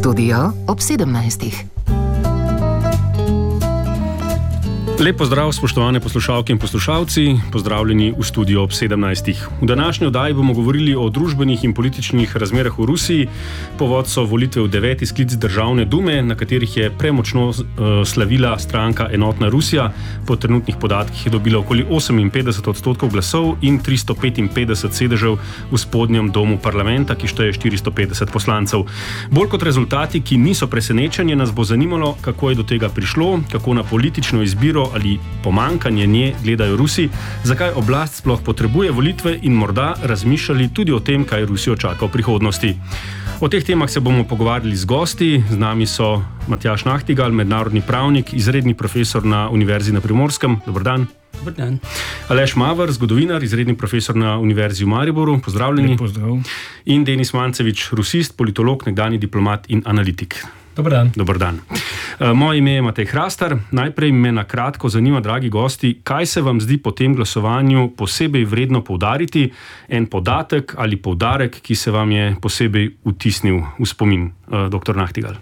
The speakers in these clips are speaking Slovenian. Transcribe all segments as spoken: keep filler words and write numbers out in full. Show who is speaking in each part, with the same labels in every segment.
Speaker 1: Studio ob sedemnajstih.
Speaker 2: Lep pozdrav, spoštovane poslušalke in poslušalci, pozdravljeni v studiu ob sedemnajstih. V današnji oddaji bomo govorili o družbenih in političnih razmerah v Rusiji. Povod so volitve v deveti sklic državne dume, na katerih je premočno uh, slavila stranka Enotna Rusija. Po trenutnih podatkih je dobila okoli oseminpetdeset odstotkov glasov in tristo petinpetdeset sedežev v spodnjem domu parlamenta, ki šteje štiristo petdeset poslancev. Bolj kot rezultati, ki niso presenečenje, nas bo zanimalo, kako je do tega prišlo, kako na politično izbiro ali pomankanje nje gledajo Rusi, zakaj oblast sploh potrebuje volitve in morda razmišljali tudi o tem, kaj Rusijo čaka v prihodnosti. O teh temah se bomo pogovarjali z gosti. Z nami so Matjaž Nahtigal, mednarodni pravnik, izredni profesor na Univerzi na Primorskem. Dober dan.
Speaker 3: Dober dan.
Speaker 2: Aleš Maver, zgodovinar, izredni profesor na Univerzi v Mariboru. Pozdravljeni.
Speaker 4: Lep pozdrav.
Speaker 2: In Denis Mancevič, rusist, politolog, nekdanji diplomat in analitik.
Speaker 4: Dobar dan.
Speaker 2: Dobar dan. Moje ime je Matej Hrastar. Najprej me na kratko zanima, dragi gosti, kaj se vam zdi po tem glasovanju posebej vredno poudariti, en podatek ali poudarek, ki se vam je posebej vtisnil v spomin, doktor Nahtigal?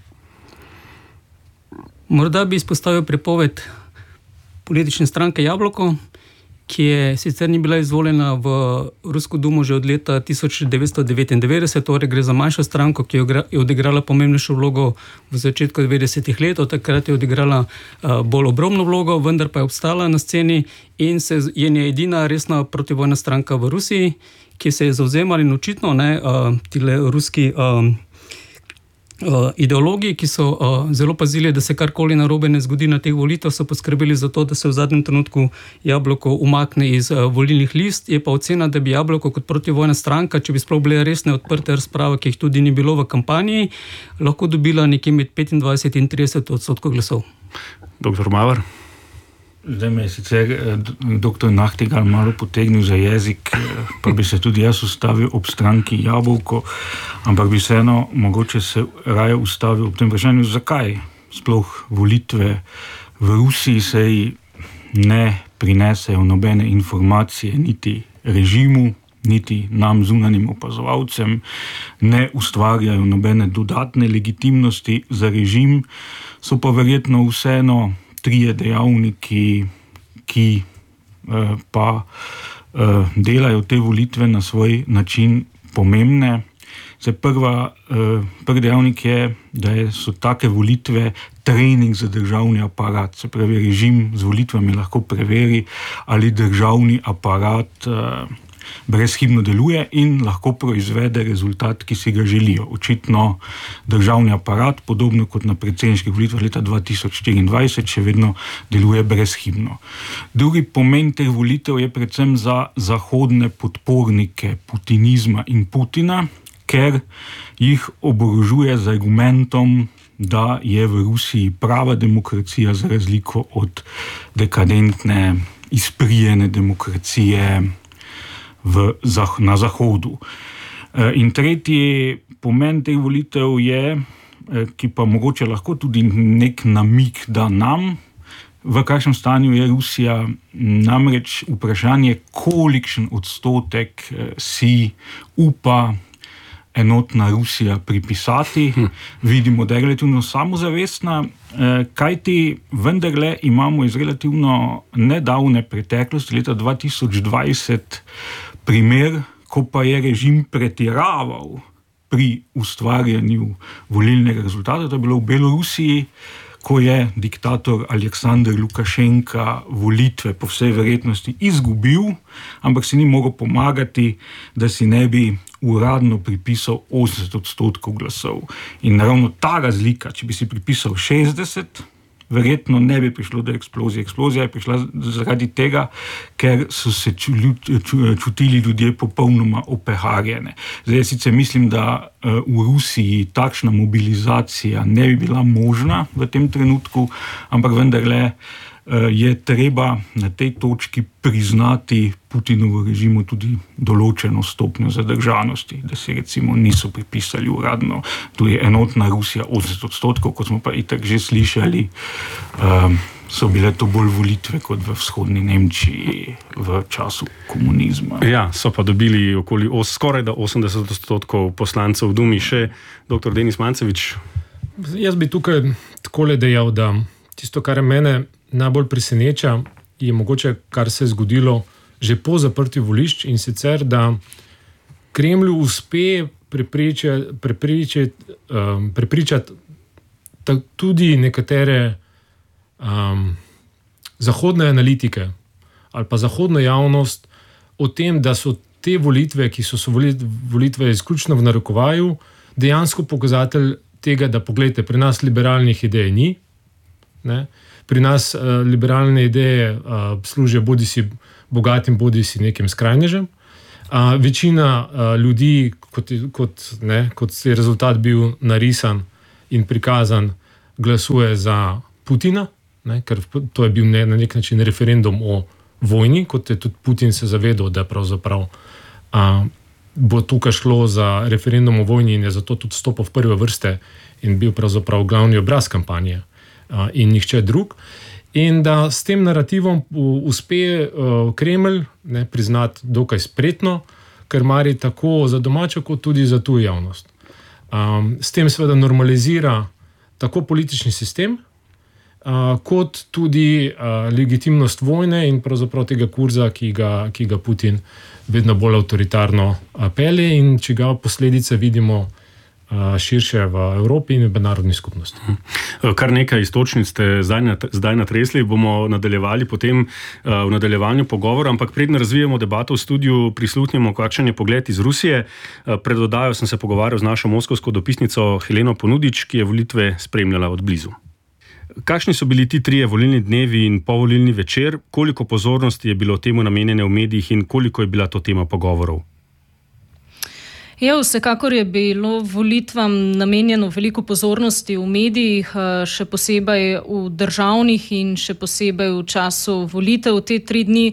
Speaker 3: Morda bi izpostavil prepoved politične stranke Jabloko, ki je sicer ni bila izvoljena v Rusko dumo že od leta tisoč devetsto devetindevetdeset, torej gre za manjšo stranko, ki je odigrala pomembnejšo vlogo v začetku devetdesetih let, takrat je odigrala uh, bolj obrobno vlogo, vendar pa je obstala na sceni in se je nje edina resna protivojna stranka v Rusiji, ki se je zavzemala in očitno ne, uh, tile ruski uh, Uh, ideologi, ki so uh, zelo pazili, da se karkoli narobe ne zgodi na teh volitev, so poskrbeli za to, da se v zadnjem trenutku Jabloko umakne iz uh, volilnih list. Je pa ocena, da bi Jabloko kot protivojna stranka, če bi sploh bile resne odprte razprave, ki jih tudi ni bilo v kampanji, lahko dobila nekje med petindvajset in trideset odstotkov glasov.
Speaker 2: Doktor Maver.
Speaker 4: Zdaj me je sicer doktor Nahtigal malo potegnil za jezik, pa bi se tudi jaz ustavil ob stranki Jabolko, ampak bi vseeno mogoče se raje ustavil ob tem vprašanju, zakaj sploh volitve v Rusiji se ne prinesejo nobene informacije niti režimu, niti nam zunanjim opazovalcem, ne ustvarjajo nobene dodatne legitimnosti za režim, so pa verjetno vseeno trije dejavniki, ki eh, pa eh, delajo te volitve na svoj način pomembne. Zdaj, prva, eh, prvi dejavnik je, da so take volitve trening za državni aparat. Se pravi, režim z volitvami lahko preveri, ali državni aparat eh, brezhibno deluje in lahko proizvede rezultat, ki si ga želijo. Očitno državni aparat, podobno kot na predsedniških volitvah leta dva tisoč štiriindvajset, še vedno deluje brezhibno. Drugi pomen teh volitev je predvsem za zahodne podpornike putinizma in Putina, ker jih oborožuje z argumentom, da je v Rusiji prava demokracija za razliko od dekadentne, izprijene demokracije V, na Zahodu. In tretji pomen teh volitev je, ki pa mogoče lahko tudi nek namig da nam, v kakšnem stanju je Rusija, namreč vprašanje, kolikšen odstotek si upa Enotna Rusija pripisati. Hm. Vidimo, da je relativno samozavestna, kajti vendarle imamo iz relativno nedavne preteklosti, leta dva tisoč dvajset, primer, ko pa je režim pretiraval pri ustvarjanju volilnega rezultata. To je bilo v Belorusiji, ko je diktator Aleksandr Lukašenka volitve po vsej verjetnosti izgubil, ampak si ni mogel pomagati, da si ne bi uradno pripisal osemdeset odstotkov glasov. In naravno ta razlika, če bi si pripisal šestdeset, verjetno ne bi prišlo do eksplozije. Eksplozija je prišla zaradi tega, ker so se čutili ljudje popolnoma opeharjene. Zdaj sicer mislim, da v Rusiji takšna mobilizacija ne bi bila možna v tem trenutku, ampak vendarle je treba na tej točki priznati Putinovo režimu tudi določeno stopnjo zadržanosti, da si recimo niso pripisali uradno, tu je Enotna Rusija osemdeset odstotkov, kot smo pa itak že slišali, um, so bile to bolj volitve kot v vzhodni Nemčiji v času komunizma.
Speaker 2: Ja, so pa dobili okoli os, skoraj da osemdeset odstotkov poslancev v Dumi. Še doktor Denis Mancevič.
Speaker 5: Jaz bi tukaj takole dejal, da tisto, kar mene najbolj preseneča, je mogoče, kar se je zgodilo že po zaprtju volišč, in sicer, da Kremlju uspe prepričati, prepričati, um, prepričati tudi nekatere um, zahodne analitike ali pa zahodno javnost o tem, da so te volitve, ki so, so volitve izključno v narekovaju, dejansko pokazatelj tega, da pogledajte, pri nas liberalnih idej ni, ne? Pri nas uh, liberalne ideje uh, služijo bodi si bogatim, bodi si nekim skrajnežem. Uh, večina uh, ljudi, kot, kot, ne, kot je rezultat bil narisan in prikazan, glasuje za Putina, ne, ker to je bil ne, na nek način referendum o vojni, kot je tudi Putin se zavedal, da pravzaprav uh, bo tukaj šlo za referendum o vojni, in je zato tudi stopil v prve vrste in bil pravzaprav glavni obraz kampanje uh, in nihče drug. In da s tem narativom uspe uh, Kremelj, ne, priznati dokaj spretno, ker mari tako za domačo kot tudi za tujo javnost. Um, s tem seveda normalizira tako politični sistem, uh, kot tudi uh, legitimnost vojne in pravzaprav tega kurza, ki ga, ki ga Putin vedno bolj avtoritarno pelje in čigav posledice vidimo širše v Evropi in v mednarodni skupnosti.
Speaker 2: Kar nekaj iztočnic ste zdaj natresli, bomo nadaljevali potem v nadaljevanju pogovora, ampak predn razvijemo debato v studiu, prisluhnemo, kakšen je pogled iz Rusije. Pred oddajo sem se pogovarjal z našo moskovsko dopisnico Heleno Ponudič, ki je volitve spremljala od blizu. Kakšni so bili ti trije volilni dnevi in povolilni večer? Koliko pozornosti je bilo temu namenjene v medijih in koliko je bila to tema pogovorov?
Speaker 6: Ja, vsekakor je bilo volitvam namenjeno veliko pozornosti v medijih, še posebej v državnih in še posebej v času volitev te tri dni.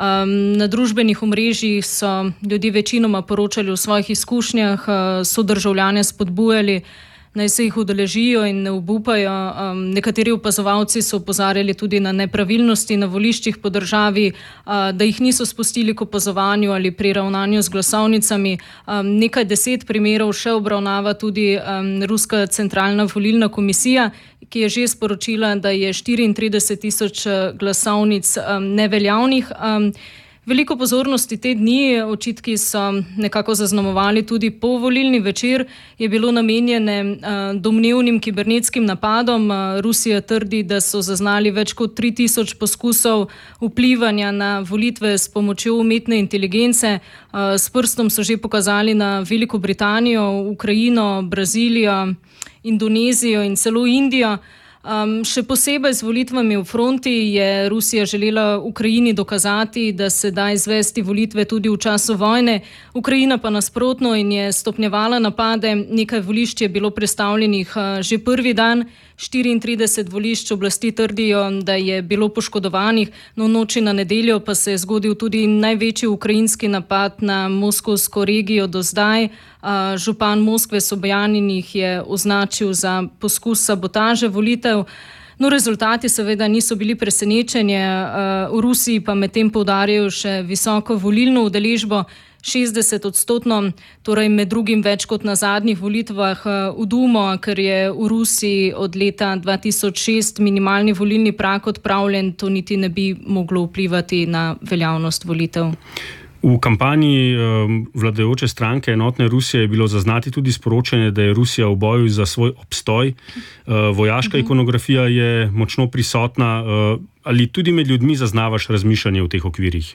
Speaker 6: Na družbenih omrežjih so ljudje večinoma poročali o svojih izkušnjah, so državljane spodbujali, naj se jih udeležijo in ne obupajo. Um, nekateri opazovalci so opozarjali tudi na nepravilnosti na voliščih po državi, uh, da jih niso spustili k opazovanju ali pri ravnanju z glasovnicami. Um, nekaj deset primerov še obravnava tudi um, Ruska centralna volilna komisija, ki je že sporočila, da je štiriintrideset tisoč glasovnic um, neveljavnih. Um, Veliko pozornosti te dni, očitki so nekako zaznamovali tudi po volilni večer, je bilo namenjene uh, domnevnim kibernetskim napadom. Uh, Rusija trdi, da so zaznali več kot tri tisoč poskusov vplivanja na volitve s pomočjo umetne inteligence. Uh, s prstom so že pokazali na Veliko Britanijo, Ukrajino, Brazilijo, Indonezijo in celo Indijo. Um, še posebej z volitvami v fronti je Rusija želela Ukrajini dokazati, da se da izvesti volitve tudi v času vojne. Ukrajina pa nasprotno in je stopnjevala napade. Nekaj volišč je bilo prestavljenih uh, že prvi dan. štiriintrideset volišč oblasti trdijo, da je bilo poškodovanih, no v noči na nedeljo pa se je zgodil tudi največji ukrajinski napad na moskovsko regijo do zdaj. Uh, župan Moskve Sobjanin jih je označil za poskus sabotaže volitev. No, rezultati seveda niso bili presenečenje. Uh, v Rusiji pa medtem poudarjajo še visoko volilno udeležbo, šestdeset odstotno, torej med drugim več kot na zadnjih volitvah v Dumo, ker je v Rusiji od leta dva tisoč šest minimalni volilni prag odpravljen, to niti ne bi moglo vplivati na veljavnost volitev.
Speaker 2: V kampanji vladajoče stranke Enotne Rusije je bilo zaznati tudi sporočanje, da je Rusija v boju za svoj obstoj. Vojaška ikonografija je močno prisotna. Ali tudi med ljudmi zaznavaš razmišljanje v teh okvirih?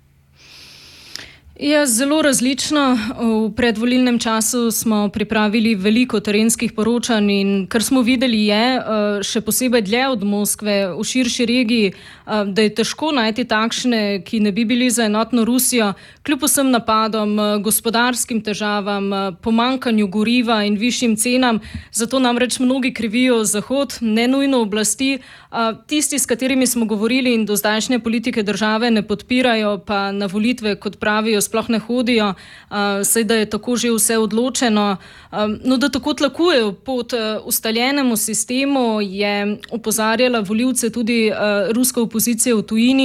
Speaker 6: Ja, zelo različno. V predvolilnem času smo pripravili veliko terenskih poročanj in kar smo videli je, še posebej dlje od Moskve, v širši regiji, da je težko najti takšne, ki ne bi bili za Enotno Rusijo, kljub vsem napadom, gospodarskim težavam, pomanjkanju goriva in višjim cenam. Zato namreč mnogi krivijo Zahod, ne nujno oblasti. Tisti, s katerimi smo govorili in do zdajšnje politike države ne podpirajo, pa na volitve, kot pravijo, sploh ne hodijo, uh, saj da je tako že vse odločeno. Um, no, da tako tlakujejo pod uh, ustaljenemu sistemu, je opozarjala volivce tudi uh, ruska opozicija v tujini,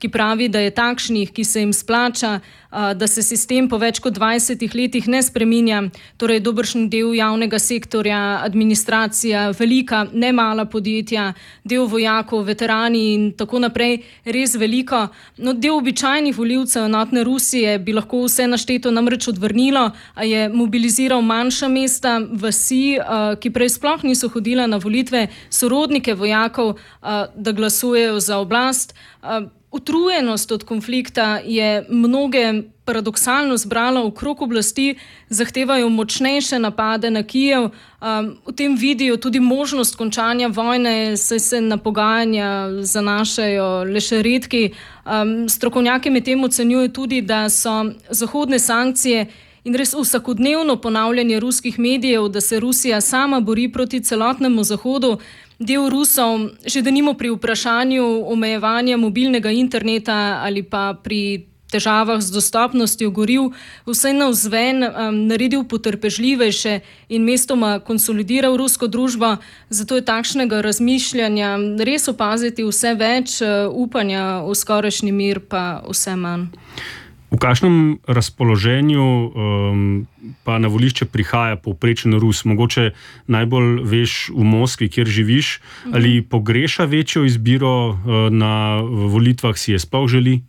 Speaker 6: ki pravi, da je takšnih, ki se jim splača, da se sistem po več kot dvajsetih letih ne spreminja, torej dobršen del javnega sektorja, administracija, velika, ne mala podjetja, del vojakov, veterani in tako naprej, res veliko. No, del običajnih volivcev enotne Rusije bi lahko vse našteto namreč odvrnilo, a je mobiliziral manjša mesta, vasi, ki prej sploh niso hodila na volitve, sorodnike vojakov, da glasujejo za oblast. Utrujenost od konflikta je mnoge paradoksalno zbrala okrog oblasti, zahtevajo močnejše napade na Kijev, v tem vidijo tudi možnost končanja vojne, saj se na pogajanja zanašajo le še redki. Strokovnjaki medtem ocenjujejo tudi, da so zahodne sankcije in res vsakodnevno ponavljanje ruskih medijev, da se Rusija sama bori proti celotnemu Zahodu, del Rusov, že denimo pri vprašanju omejevanja mobilnega interneta ali pa pri težavah z dostopnostjo goriv, vsaj navzven um, naredil potrpežljivejše in mestoma konsolidiral rusko družbo, zato je takšnega razmišljanja res opaziti vse več, uh, upanja v skorajšnji mir pa vse manj.
Speaker 2: V kakšnem razpoloženju um, pa na volišče prihaja povprečen Rus? Mogoče najbolj veš v Moskvi, kjer živiš, mhm. ali pogreša večjo izbiro uh, na volitvah, si je sploh želi?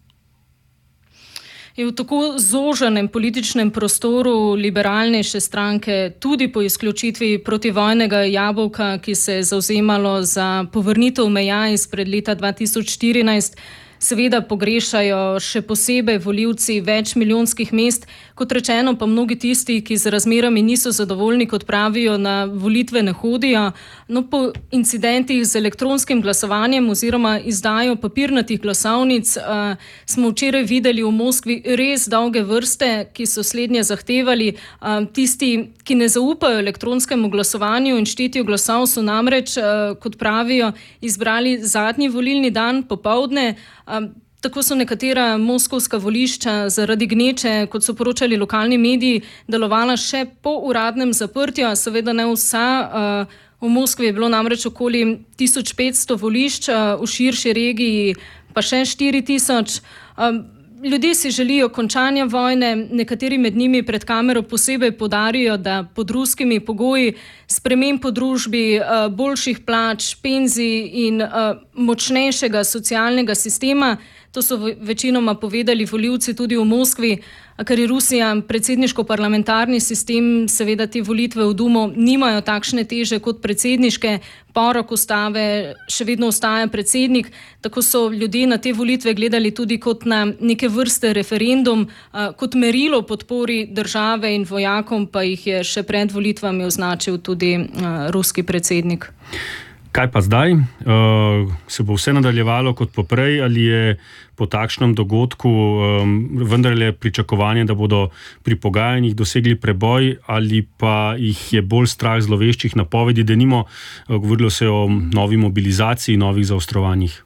Speaker 6: Je v tako zoženem političnem prostoru liberalnejše stranke, tudi po izključitvi protivojnega jabolka, ki se je zavzemalo za povrnitev meja izpred leta dva tisoč štirinajst, seveda pogrešajo še posebej volivci več milijonskih mest, kot rečeno pa mnogi tisti, ki z razmerami niso zadovoljni, kot pravijo, na volitve ne hodijo. No, po incidentih z elektronskim glasovanjem oziroma izdajo papirnatih glasovnic uh, smo včeraj videli v Moskvi res dolge vrste, ki so slednje zahtevali. Uh, tisti, ki ne zaupajo elektronskemu glasovanju in štetju glasov, so namreč, uh, kot pravijo, izbrali zadnji volilni dan popoldne. Um, tako so nekatera moskovska volišča zaradi gneče, kot so poročali lokalni mediji, delovala še po uradnem zaprtju, a seveda ne vsa. Uh, v Moskvi je bilo namreč okoli tisoč petsto volišč, uh, v širši regiji pa še štiri tisoč. Um, Ljudje si želijo končanja vojne, nekateri med njimi pred kamero posebej podarijo, da pod ruskimi pogoji sprememb po družbi, boljših plač, penzij in močnejšega socialnega sistema. To so večinoma povedali volivci tudi v Moskvi, ker je Rusija predsedniško-parlamentarni sistem, seveda te volitve v Dumo nimajo takšne teže kot predsedniške, porok ustave še vedno ostaja predsednik, tako so ljudje na te volitve gledali tudi kot na neke vrste referendum, kot merilo podpori države in vojakom, pa jih je še pred volitvami označil tudi ruski predsednik.
Speaker 2: Kaj pa zdaj? Uh, se bo vse nadaljevalo kot poprej ali je po takšnem dogodku um, vendarle pričakovanje, da bodo pri pogajanjih dosegli preboj ali pa jih je bolj strah zloveščih napovedi, denimo uh, govorilo se o novi mobilizaciji, novih zaostrovanjih?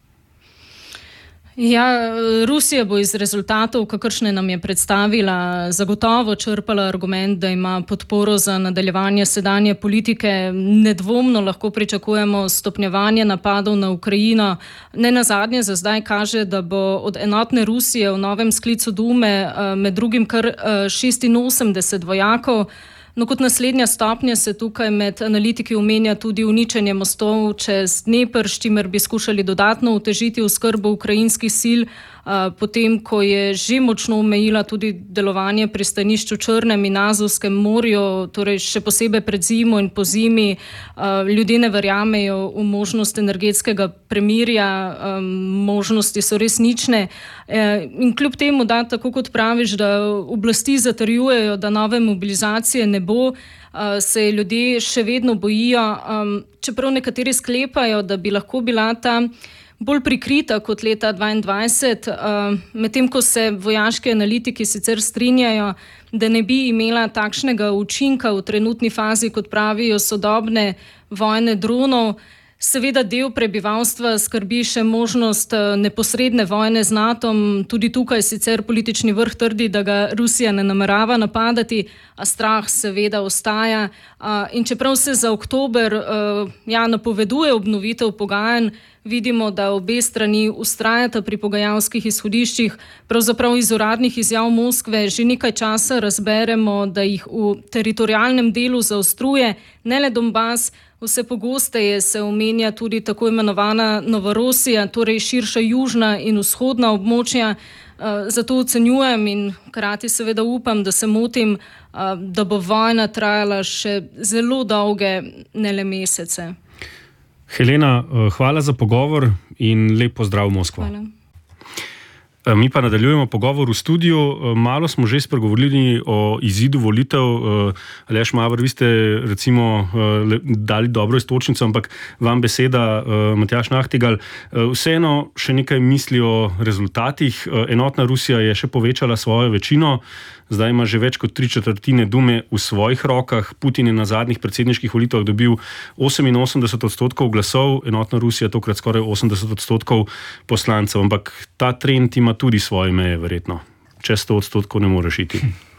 Speaker 6: Ja, Rusija bo iz rezultatov, kakršne nam je predstavila, zagotovo črpala argument, da ima podporo za nadaljevanje sedanje politike. Nedvomno lahko pričakujemo stopnjevanje napadov na Ukrajino. Ne nazadnje za zdaj kaže, da bo od enotne Rusije v novem sklicu Dume med drugim kar šestinosemdeset vojakov. No, kot naslednja stopnja se tukaj med analitiki omenja tudi uničenje mostov čez Dneper, s čimer bi skušali dodatno otežiti oskrbo ukrajinskih sil, potem ko je že močno omejila tudi delovanje pristanišč v Črnem in Azovskem morju, torej še posebej pred zimo in po zimi. Ljudje ne verjamejo v možnost energetskega premirja, možnosti so res nične. In kljub temu, da tako kot praviš, da oblasti zatrjujejo, da nove mobilizacije ne bo, se ljudje še vedno bojijo, čeprav nekateri sklepajo, da bi lahko bila ta bolj prikrita kot leta dvaindvajset, medtem ko se vojaški analitiki sicer strinjajo, da ne bi imela takšnega učinka v trenutni fazi, kot pravijo sodobne vojne dronov. Seveda del prebivalstva skrbi še možnost neposredne vojne z natom. Tudi tukaj sicer politični vrh trdi, da ga Rusija ne namerava napadati, a strah seveda ostaja. In čeprav se za oktober ja, napoveduje obnovitev pogajanj, vidimo, da obe strani ustrajata pri pogajalskih izhodiščih. Pravzaprav iz uradnih izjav Moskve že nekaj časa razberemo, da jih v teritorialnem delu zaostruje ne le Donbas, vse pogosteje se omenja tudi tako imenovana Novorosija, torej širša južna in vzhodna območja. Zato ocenjujem in hkrati seveda upam, da se motim, da bo vojna trajala še zelo dolge, ne le mesece.
Speaker 2: Helena, hvala za pogovor in lep pozdrav v Moskvo.
Speaker 6: Hvala.
Speaker 2: Mi pa nadaljujemo pogovor v studiu. Malo smo že spregovorili o izidu volitev. Aleš Maver, vi ste recimo dali dobro istočnico, ampak vam beseda, Matjaž Nahtigal. Vseeno še nekaj misli o rezultatih. Enotna Rusija je še povečala svojo večino. Zdaj ima že več kot tri četrtine Dume v svojih rokah. Putin je na zadnjih predsedniških volitvah dobil oseminosemdeset odstotkov glasov, Enotna Rusija tokrat skoraj osemdeset odstotkov poslancev. Ampak ta trend ima tudi svoje meje, verjetno. Čez sto odstotkov ne moreš iti.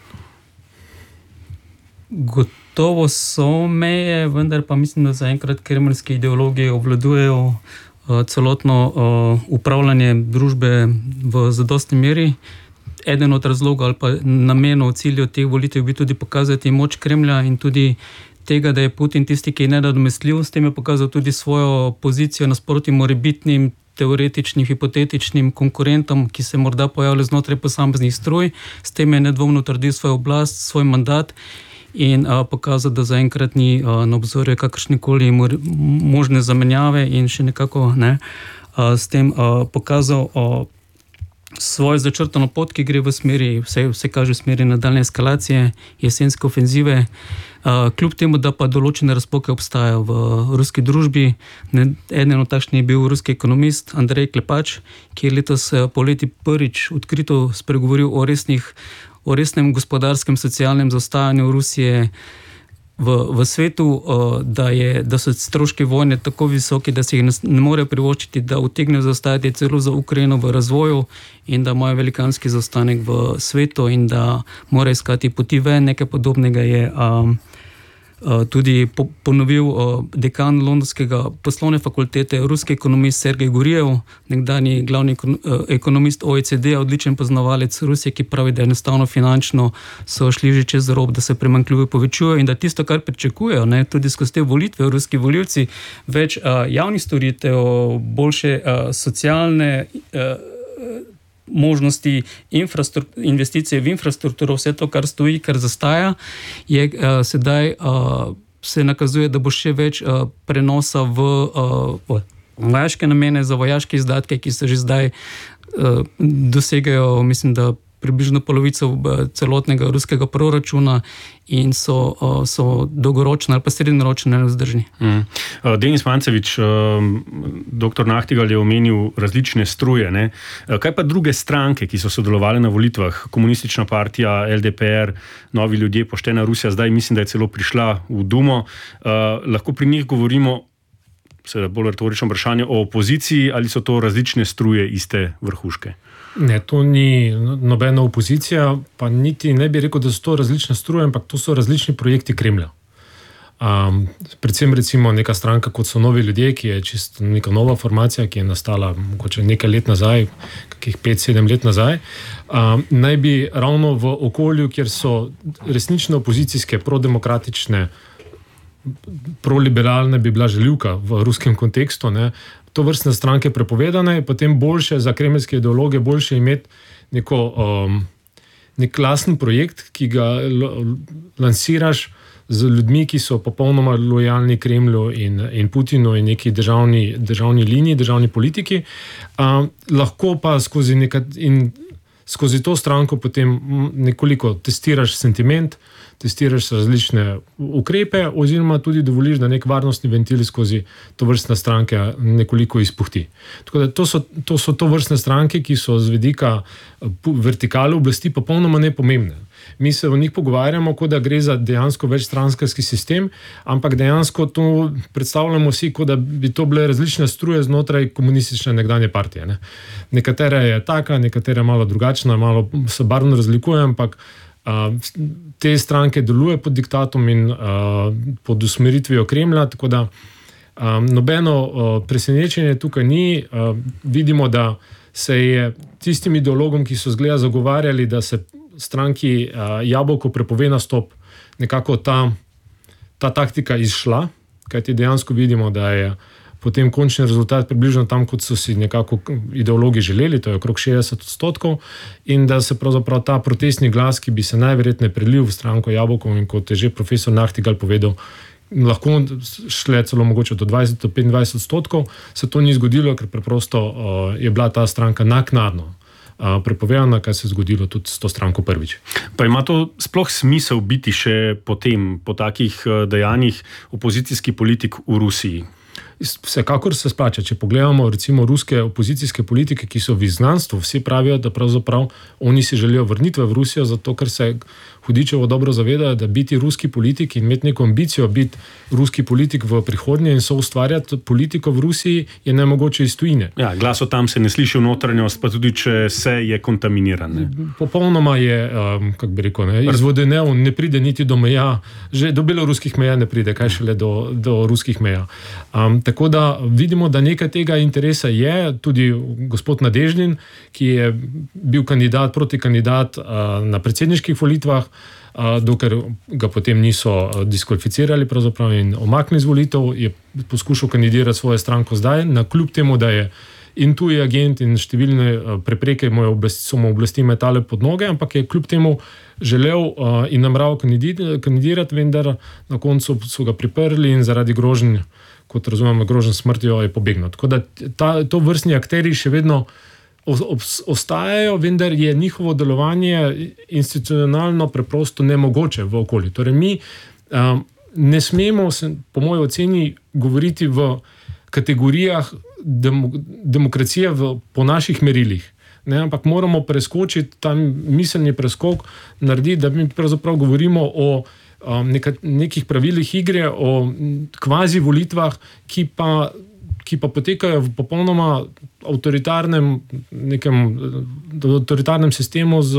Speaker 3: Gotovo so meje, vendar pa mislim, da zaenkrat kremljski ideologi obvladujejo uh, celotno uh, upravljanje družbe v zadostni meri. Eden od razlogov ali pa namenov, ciljev teh volitev bi tudi pokazati moč Kremlja in tudi tega, da je Putin tisti, ki je nenadomestljiv. S tem je pokazal tudi svojo pozicijo nasproti morebitnim teoretičnim, hipotetičnim konkurentom, ki se morda pojavljajo znotraj posameznih struj. S tem je nedvomno utrdil svojo oblast, svoj mandat in a, pokazal, da zaenkrat ni a, na obzorju kakršnekoli možne zamenjave in še nekako ne, a, s tem a, pokazal a, svojo začrtano pot, ki gre v smeri, vse, vse kaže v smeri nadaljne eskalacije, jesenske ofenzive. Uh, kljub temu, da pa določene razpoke obstajajo v ruski družbi. Ne, eden od takšnih je bil ruski ekonomist Andrej Klepač, ki je letos poleti prvič odkrito spregovoril o, resnih, o resnem gospodarskem, socialnem zaostajanju Rusije v, v svetu, uh, da, je, da so stroški vojne tako visoki, da se jih ne, ne morejo privoščiti, da utegnejo zaostajati celo za Ukrajino v razvoju in da imajo velikanski zaostanek v svetu in da morajo iskati poti ven. Nekaj podobnega je um, uh, tudi po, ponovil uh, dekan londonskega poslovne fakultete, ruski ekonomist Sergej Gurijev, nekdanji glavni ekon, uh, ekonomist O E C D, odličen poznavalec Rusije, ki pravi, da enostavno finančno so šli že čez rob, da se primanjkljivo povečujejo in da tisto, kar pričakujejo, ne, tudi skozi te volitve, ruski volivci, več uh, javnih storitev, boljše uh, socialne uh, možnosti, investicije v infrastrukturo, vse to, kar stoji, kar zastaja, je uh, sedaj uh, se nakazuje, da bo še več uh, prenosa v uh, vojaške namene, za vojaške izdatke, ki se že zdaj uh, dosegajo, mislim, da približno polovico celotnega ruskega proračuna in so, so dolgoročno ali pa srednjeročno nevzdržni. Mm.
Speaker 2: Denis Mancevič, doktor Nahtigal je omenil različne struje. Ne? Kaj pa druge stranke, ki so sodelovali na volitvah? Komunistična partija, L D P R, Novi ljudje, Poštena Rusija, zdaj mislim, da je celo prišla v Dumo. Lahko pri njih govorimo, seveda bolj retorično vprašanje, o opoziciji ali so to različne struje iste vrhuške?
Speaker 5: Ne, to ni nobena opozicija, pa niti ne bi rekel, da so to različne struje, ampak to so različni projekti Kremlja. Um, predvsem recimo neka stranka, kot so Novi ljudje, ki je čisto neka nova formacija, ki je nastala mogoče nekaj let nazaj, kakih pet, sedem let nazaj, um, naj bi ravno v okolju, kjer so resnične opozicijske, prodemokratične, proliberalne, bi bila žaljivka v ruskem kontekstu, ne, to vrstne stranke prepovedane, je potem boljše za kremeljske ideologe, boljše imeti neko, um, nek lasten projekt, ki ga l- lansiraš z ljudmi, ki so popolnoma lojalni Kremlju in, in Putinu in neki državni, državni liniji, državni politiki. Um, lahko pa skozi, neka, in skozi to stranko potem nekoliko testiraš sentiment, testiraš različne ukrepe oziroma tudi dovoliš, da nek varnostni ventil skozi to vrstne stranke nekoliko izpuhti. Tako da to so, to so to vrstne stranke, ki so z vidika vertikale oblasti popolnoma nepomembne. Mi se o njih pogovarjamo, kot da gre za dejansko večstrankarski sistem, ampak dejansko to predstavljamo vsi, kot da bi to bile različne struje znotraj komunistične nekdanje partije. Ne? Nekatera je taka, nekatera je malo drugačna, malo se barvno razlikuje, ampak Uh, te stranke deluje pod diktatom in uh, pod usmeritvijo Kremlja, tako da Um, nobeno uh, presenečenje tukaj ni. Uh, vidimo, da se je tistim ideologom, ki so zgleda zagovarjali, da se stranki uh, Jabolko prepove nastop, nekako ta, ta taktika izšla, kajti dejansko vidimo, da je potem končni rezultat približno tam, kot so si nekako ideologi želeli, to je okrog šestdeset odstotkov, in da se pravzaprav ta protestni glas, ki bi se najverjetneje prelil v stranko Jabolko, in kot je že profesor Nachtigal povedal, lahko šle celo mogoče do dvajset do petindvajset odstotkov, se to ni zgodilo, ker preprosto uh, je bila ta stranka naknadno uh, prepovedana, kar se je zgodilo tudi s to stranko prvič.
Speaker 2: Pa ima to sploh smisel biti še potem, po takih uh, dejanjih opozicijski politik v Rusiji?
Speaker 5: Vsekakor se splača. Če pogledamo recimo ruske opozicijske politike, ki so v izgnanstvu, vsi pravijo, da pravzaprav oni si želijo vrnitve v Rusijo, zato ker se Hudičevo dobro zavedajo, da biti ruski politik in imeti neko ambicijo biti ruski politik v prihodnje in so ustvarjati politiko v Rusiji je nemogoče iz tujine.
Speaker 2: Ja, glas o tam se ne sliši v notranjost, pa tudi če se je kontaminiran. Ne?
Speaker 5: Popolnoma je, um, kako bi rekel, ne, izvodenev, ne pride niti do meja, že do beloruskih meja ne pride, kaj šele do, do ruskih meja. Um, tako da vidimo, da nekaj tega interesa je, tudi gospod Nadežnin, ki je bil kandidat, protikandidat uh, na predsedniških volitvah, Uh, dokler ga potem niso uh, diskvalificirali pravzaprav in omaknili z volitev, je poskušal kandidirati svojo stranko zdaj, na kljub temu, da je in tuji agent in številne uh, prepreke oblasti, so mu oblasti metale pod noge, ampak je kljub temu želel uh, in nameraval kandidirati, vendar na koncu so ga priprli in zaradi groženj, kot razumemo, groženj smrtjo je pobegnil. Tako da ta, to vrstni akteri še vedno ostajajo, vendar je njihovo delovanje institucionalno preprosto nemogoče v okolju. Torej mi um, ne smemo, po moji oceni, govoriti v kategorijah dem, demokracije v, po naših merilih. Ne, ampak moramo preskočiti ta miselni preskok, narediti, da mi pravzaprav govorimo o um, neka, nekih pravilih igre, o kvazi volitvah, ki pa ki pa potekajo v popolnoma avtoritarnem, nekem avtoritarnem sistemu z,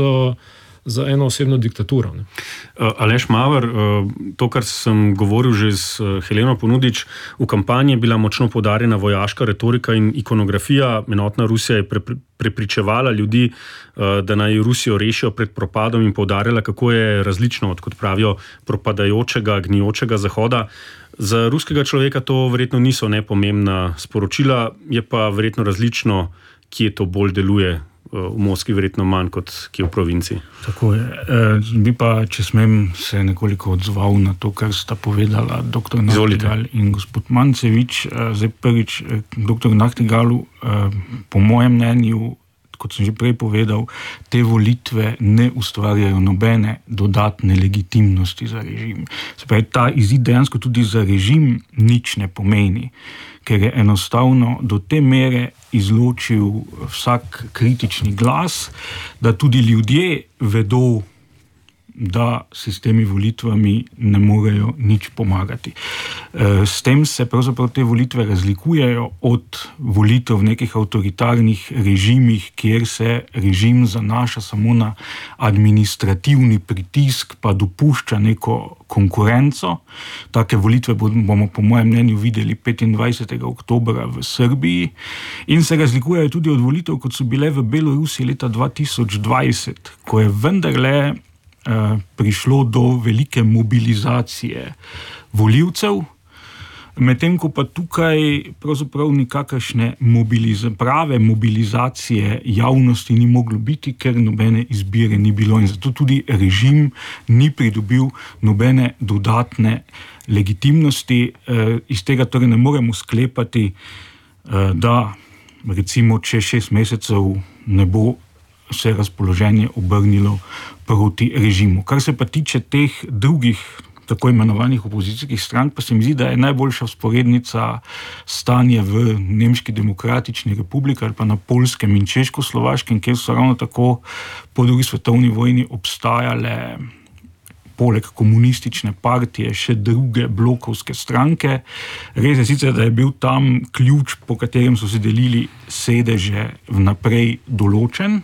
Speaker 5: z eno osebno diktaturo. Ne.
Speaker 2: Aleš Maver, to, kar sem govoril že s Heleno Ponudič, v kampanji je bila močno poudarjena vojaška retorika in ikonografija. Enotna Rusija je pre, prepričevala ljudi, da naj Rusijo rešijo pred propadom in poudarjala, kako je različno od, kot pravijo, propadajočega, gnijočega Zahoda. Za ruskega človeka to verjetno niso nepomembna sporočila, je pa verjetno različno, kje to bolj deluje. V Moskvi verjetno manj kot kje v provinci.
Speaker 4: Tako je. E, bi pa, če smem, se nekoliko odzval na to, kar sta povedala doktor Nachtigal in gospod Mancevič. E, zdaj prvič, doktor Nachtigalu, e, po mojem mnenju, kot sem že prej povedal, te volitve ne ustvarjajo nobene dodatne legitimnosti za režim. Se pravi, ta izid dejansko tudi za režim nič ne pomeni, ker je enostavno do te mere izločil vsak kritični glas, da tudi ljudje vedo, da si s temi volitvami ne morejo nič pomagati. S tem se pravzaprav te volitve razlikujejo od volitev v nekih avtoritarnih režimih, kjer se režim zanaša samo na administrativni pritisk, pa dopušča neko konkurenco. Take volitve bomo po mojem mnenju videli petindvajsetega oktobra v Srbiji in se razlikujejo tudi od volitev, kot so bile v Belorusiji leta dva tisoč dvajset, ko je vendarle prišlo do velike mobilizacije volivcev, medtem ko pa tukaj pravzaprav nikakršne mobiliza- prave mobilizacije javnosti ni moglo biti, ker nobene izbire ni bilo in zato tudi režim ni pridobil nobene dodatne legitimnosti. Iz tega torej ne moremo sklepati, da recimo če šest mesecev ne bo se razpoloženje obrnilo proti režimu. Kar se pa tiče teh drugih tako imenovanih opozicijskih strank, pa se mi zdi, da je najboljša vzporednica stanje v Nemški demokratični republiki ali pa na Poljskem in Češko-Slovaškem, kjer so ravno tako po drugi svetovni vojni obstajale poleg komunistične partije še druge blokovske stranke. Res je sicer, da je bil tam ključ, po katerem so se delili sedeže, vnaprej določen,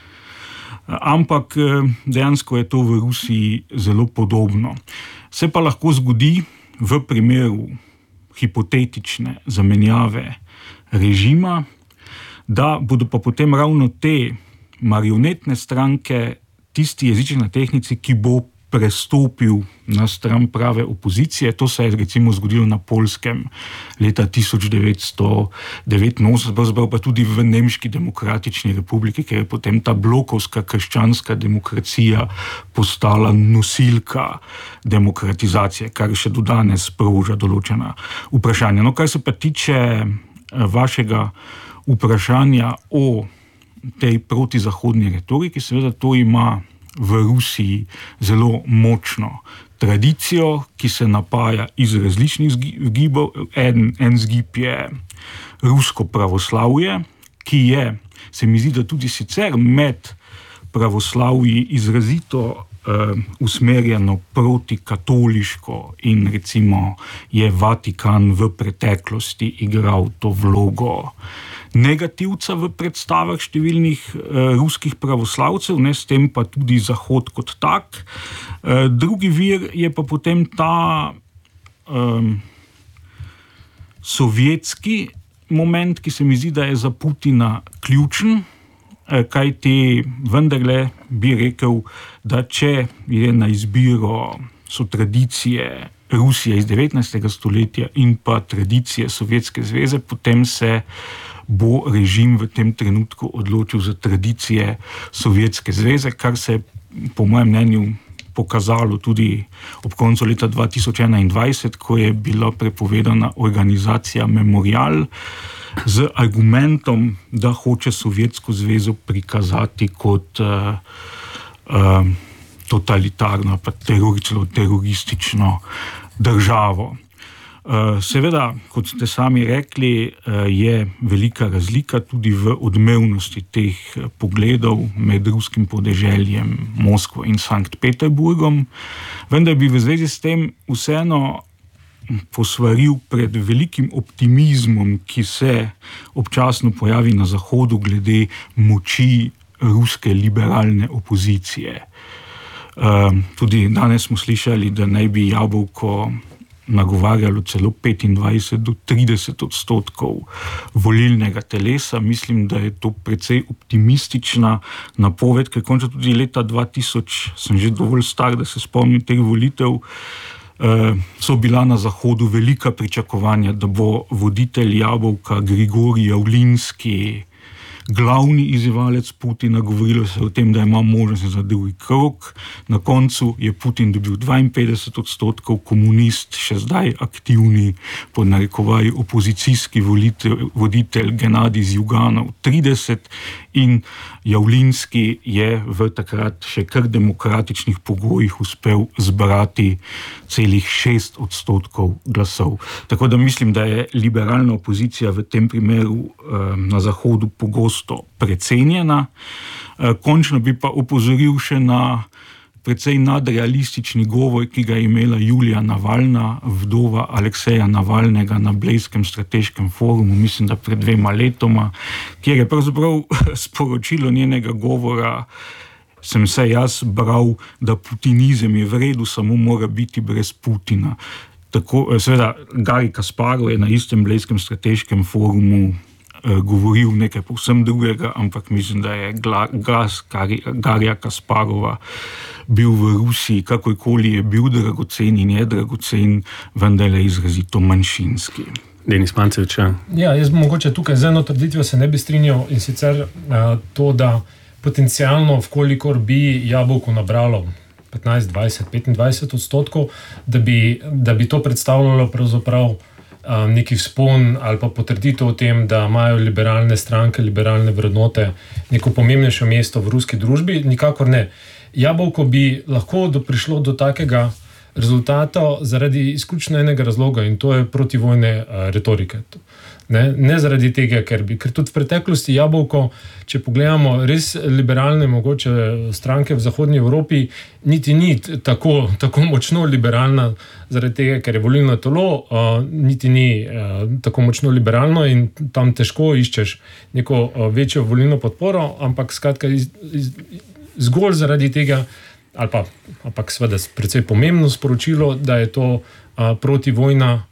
Speaker 4: ampak dejansko je to v Rusiji zelo podobno. Se pa lahko zgodi v primeru hipotetične zamenjave režima, da bodo pa potem ravno te marionetne stranke tisti jeziček na tehnici, ki bo prestopil na stran prave opozicije. To se je recimo zgodilo na Poljskem leta tisoč devetsto devetinosemdeset, pravzaprav pa tudi v Nemški demokratični republiki, ker je potem ta blokovska krščanska demokracija postala nosilka demokratizacije, kar še do danes sproža določena vprašanja. No, kar se pa tiče vašega vprašanja o tej protizahodni retoriki, seveda to ima v Rusiji zelo močno tradicijo, ki se napaja iz različnih zgibov. En, en zgib je rusko pravoslavje, ki je, se mi zdi, da tudi sicer med pravoslavji izrazito uh, usmerjeno proti katoliško in recimo je Vatikan v preteklosti igral to vlogo negativca v predstavah številnih uh, ruskih pravoslavcev, ne, s tem pa tudi Zahod kot tak. Uh, drugi vir je pa potem ta um, sovjetski moment, ki se mi zdi, da je za Putina ključen, uh, kaj ti vendarle bi rekel, da če je na izbiro so tradicije Rusije iz devetnajstega stoletja in pa tradicije Sovjetske zveze, potem se bo režim v tem trenutku odločil za tradicije Sovjetske zveze, kar se je po mojem mnenju pokazalo tudi ob koncu leta dva tisoč enaindvajset, ko je bila prepovedana organizacija Memorial z argumentom, da hoče Sovjetsko zvezo prikazati kot uh, uh, totalitarno, pa terorično, teroristično državo. Seveda, kot ste sami rekli, je velika razlika tudi v odmevnosti teh pogledov med ruskim podeželjem Moskvo in Sankt Peterburgom, vendar bi v zvezi s tem vseeno posvaril pred velikim optimizmom, ki se občasno pojavi na Zahodu glede moči ruske liberalne opozicije. Tudi danes smo slišali, da naj bi Jabolko nagovarjalo celo petindvajset do trideset odstotkov volilnega telesa. Mislim, da je to precej optimistična napoved, ker končno tudi leta dva tisoč, sem že dovolj star, da se spomnim teh volitev, so bila na Zahodu velika pričakovanja, da bo voditelj Jabolka Grigorij Javlinski glavni izzivalec Putina. Govorilo se o tem, da ima možnost za drugi krog. Na koncu je Putin dobil dvainpetdeset odstotkov, komunist, še zdaj aktivni, pod narekovaji opozicijski volitelj, voditelj Genadij Zjuganov trideset in Javlinski je v takrat še kar demokratičnih pogojih uspel zbrati celih šest odstotkov glasov. Tako da mislim, da je liberalna opozicija v tem primeru eh, na Zahodu pogosto precenjena. Eh, končno bi pa opozoril še na precej nadrealistični govor, ki ga je imela Julija Navalna, vdova Alekseja Navalnega, na Blejskem strateškem forumu, mislim, da pred dvema letoma, kjer je pravzaprav sporočilo njenega govora, sem se jaz bral, da putinizem je v redu, samo mora biti brez Putina. Tako, seveda, Garij Kasparov je na istem Blejskem strateškem forumu govoril nekaj povsem drugega, ampak mislim, da je glas Garija Kasparova bil v Rusiji, kakorkoli je bil dragocen in je dragocen, vendar je izrazito manjšinski.
Speaker 2: Denis Mancevič.
Speaker 5: Ja, jaz mogoče tukaj z eno trditvijo se ne bi strinjal, in sicer uh, to, da potencialno, vkolikor bi Jabolko nabralo petnajst, dvajset, petindvajset odstotkov, da bi, da bi to predstavljalo pravzaprav um, neki vzpon ali pa potrditev o tem, da imajo liberalne stranke, liberalne vrednote neko pomembnejše mesto v ruski družbi, nikakor ne. Jabolko bi lahko do, prišlo do takega rezultata zaradi izključno enega razloga, in to je protivojne uh, retorike. Ne, ne zaradi tega, ker bi, ker tudi v preteklosti Jabolko, če pogledamo res liberalne mogoče stranke v Zahodnji Evropi, niti ni tako, tako močno liberalna, zaradi tega, ker je volilno telo, uh, niti ni uh, tako močno liberalno in tam težko iščeš neko uh, večjo volilno podporo, ampak skratka iz, iz, zgolj zaradi tega, ali pa, ampak seveda precej pomembno sporočilo, da je to uh, protivojna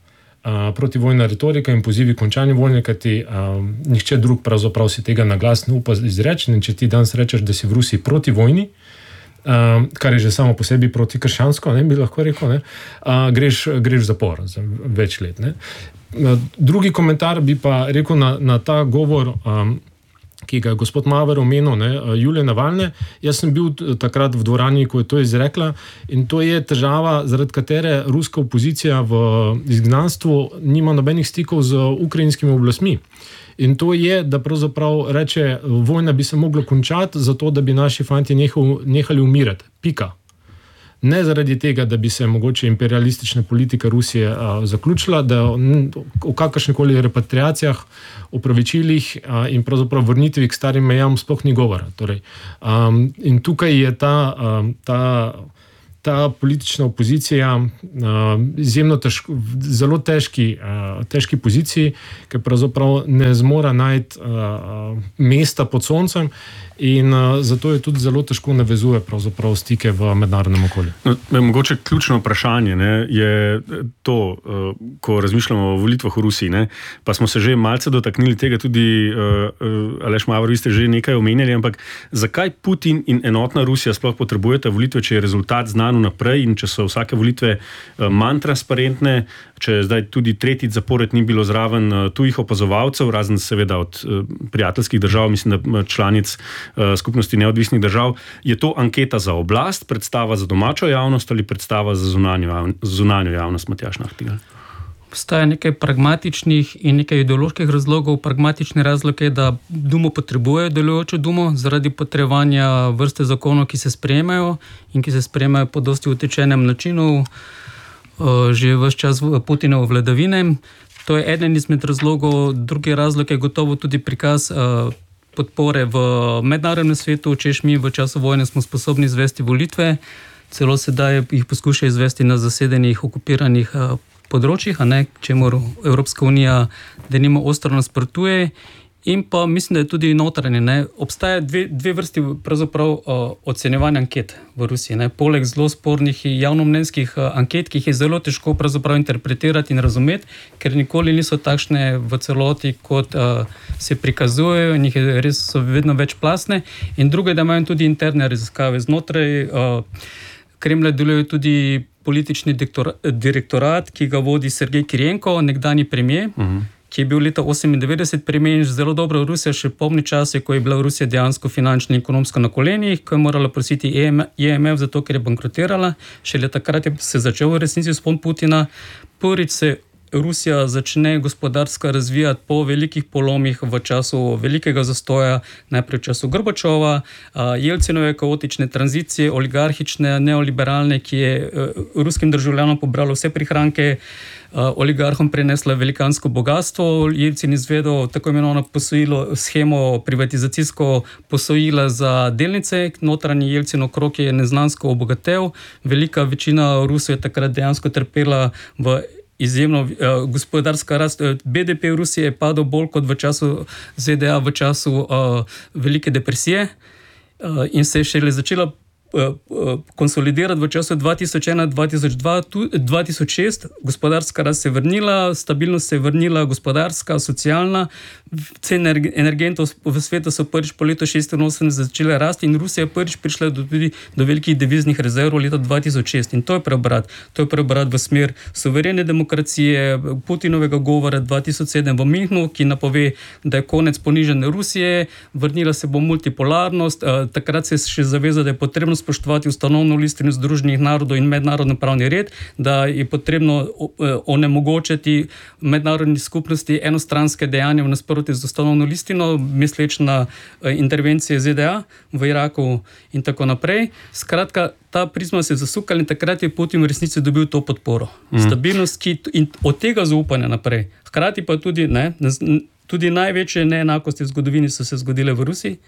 Speaker 5: uh, protivojna retorika in pozivi končanja vojne, kajti uh, nihče drug pravzaprav si tega na glas ne upa izreči. In če ti danes rečeš, da si v Rusiji proti vojni, uh, kar je že samo po sebi proti krščansko, ne, bi lahko rekel, ne, uh, greš, greš v zapor za več let. Ne. Uh, drugi komentar bi pa rekel na, na ta govor, um, ki ga je gospod Maver omenil, ne, Julije Navalne. Jaz sem bil takrat v dvorani, ko je to izrekla, in to je težava, zaradi katere ruska opozicija v izgnanstvu nima nobenih stikov z ukrajinskimi oblastmi. In to je, da pravzaprav reče, vojna bi se mogla končati, zato da bi naši fanti nehal, nehali umirati. Pika. Ne zaradi tega, da bi se mogoče imperialistična politika Rusije a, zaključila, da o kakršnikoli repatriacijah, opravičilih a, in pravzaprav vrnitvi k starim mejam sploh ni govora. Torej, a, in tukaj je ta, a, ta, ta politična opozicija a, izjemno težko, zelo težki, a, težki poziciji, ker pravzaprav ne zmora najti a, mesta pod soncem. In uh, zato je tudi zelo težko navezuje pravzaprav stike v mednarodnem okolju.
Speaker 2: No, mogoče ključno vprašanje, ne, je to, uh, ko razmišljamo o volitvah v Rusiji, ne, pa smo se že malce dotaknili tega, tudi uh, uh, Aleš Mavro, vi ste že nekaj omenjali, ampak zakaj Putin in enotna Rusija sploh potrebujete volitve, če je rezultat znan naprej in če so vsake volitve uh, manj transparentne, če zdaj tudi tretjič zapored ni bilo zraven uh, tujih opazovalcev, razen seveda od uh, prijateljskih držav, mislim, da članic skupnosti neodvisnih držav. Je to anketa za oblast, predstava za domačo javnost ali predstava za zunanjo, zunanjo javnost, Matjaž Nahtigal?
Speaker 3: Obstaja nekaj pragmatičnih in nekaj ideoloških razlogov. Pragmatični razlog je, da Dumo potrebuje delujočo Dumo zaradi potrebovanja vrste zakonov, ki se sprejemajo in ki se sprejemajo po dosti utečenem načinu že ves čas Putinove vladavine. To je eden izmed razlogov. Drugi razlog je gotovo tudi prikaz podpore v mednarodnem svetu, češ mi v času vojne smo sposobni izvesti volitve, celo sedaj jih poskuša izvesti na zasedenih, okupiranih uh, področjih, a ne, čemur Evropska unija denimo ostro nasprotuje. In pa mislim, da je tudi notranje. Ne. Obstaja dve, dve vrsti pravzaprav uh, ocenjevanja anket v Rusiji. Ne. Poleg zelo spornih javnomnenjskih uh, anket, ki jih je zelo težko pravzaprav interpretirati in razumeti, ker nikoli niso takšne v celoti, kot uh, se prikazujejo in jih je res so vedno več plasne. In drugo je, da imajo tudi interne raziskave. Znotraj uh, Kremlja deluje tudi politični direktorat, ki ga vodi Sergej Kirijenko, nekdanji premier, uh-huh. ki je bil leta osemindevetdeset premijer, zelo dobro Rusija še pomni čase, ko je bila Rusija dejansko finančno in ekonomsko na kolenih, ko je morala prositi E M F zato, ker je bankrotirala. Šele takrat je se začel v resnici vzpon Putina. Prvič se Rusija začne gospodarsko razvijati po velikih polomih v času velikega zastoja, najprej v času Gorbačova, Jelcinove kaotične tranzicije, oligarhične, neoliberalne, ki je ruskim državljanom pobralo vse prihranke, oligarhom prenesla velikansko bogatstvo. Jelcin izvedel tako imenovano posojilo, schemo privatizacijsko posojila za delnice, notranji Jelcinov krog je neznansko obogatel, velika večina Rusov je takrat dejansko trpela v izjemno uh, gospodarska rast. B D P v Rusiji je padel bolj kot v času Z D A, v času uh, velike depresije uh, in se je šele začela konsolidirati v času dva tisoč ena do dva tisoč dva, dva tisoč šest. Gospodarska rast se je vrnila, stabilnost se je vrnila, gospodarska, socialna. Cene energentov v svetu so prvič po letu šestinosemdeset začele rasti in Rusija je prvič prišla do, tudi do velikih deviznih rezerv leta dva tisoč šest. In to je preobrat. To je preobrat v smer suverene demokracije, Putinovega govora dva tisoč sedem v Münchnu, ki napove, da je konec ponižene Rusije, vrnila se bo multipolarnost, takrat se je še zavezal, da je potrebno spoštovati ustanovno listino Združenih narodov in mednarodni pravni red, da je potrebno onemogočiti mednarodni skupnosti enostranske dejanja v nasprotju z ustanovno listino, misleč na intervencije Z D A v Iraku in tako naprej. Skratka, ta prizma se je zasukala in takrat je Putin v resnici dobil to podporo. Mm. Stabilnost, ki in od tega zaupanja naprej. Hkrati pa tudi, ne, tudi največje neenakosti v zgodovini so se zgodile v Rusiji